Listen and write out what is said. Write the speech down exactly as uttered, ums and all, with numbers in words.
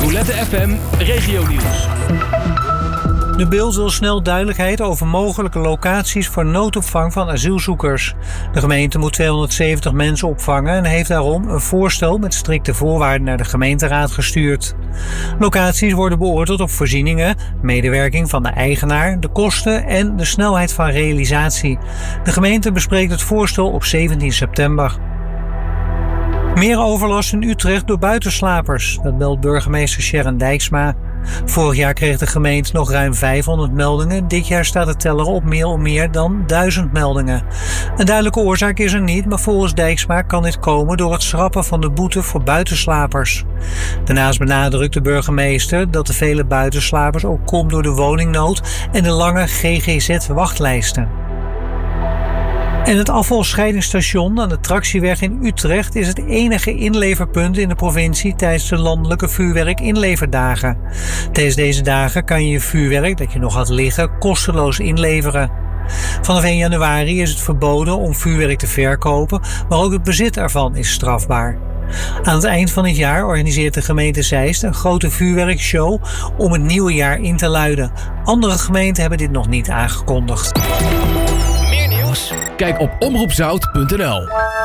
Roulette F M Regionieuws. De Bilt wil snel duidelijkheid over mogelijke locaties voor noodopvang van asielzoekers. De gemeente moet tweehonderdzeventig mensen opvangen en heeft daarom een voorstel met strikte voorwaarden naar de gemeenteraad gestuurd. Locaties worden beoordeeld op voorzieningen, medewerking van de eigenaar, de kosten en de snelheid van realisatie. De gemeente bespreekt het voorstel op zeventien september. Meer overlast in Utrecht door buitenslapers, dat meldt burgemeester Sharon Dijksma. Vorig jaar kreeg de gemeente nog ruim vijfhonderd meldingen. Dit jaar staat de teller op meer, meer dan duizend meldingen. Een duidelijke oorzaak is er niet, maar volgens Dijksma kan dit komen door het schrappen van de boete voor buitenslapers. Daarnaast benadrukt de burgemeester dat de vele buitenslapers ook komt door de woningnood en de lange G G Z-wachtlijsten. En het afvalscheidingsstation aan de Tractieweg in Utrecht is het enige inleverpunt in de provincie tijdens de landelijke vuurwerk-inleverdagen. Tijdens deze dagen kan je je vuurwerk dat je nog had liggen kosteloos inleveren. Vanaf één januari is het verboden om vuurwerk te verkopen, maar ook het bezit ervan is strafbaar. Aan het eind van het jaar organiseert de gemeente Zeist een grote vuurwerkshow om het nieuwe jaar in te luiden. Andere gemeenten hebben dit nog niet aangekondigd. Kijk op omroep zout punt n l.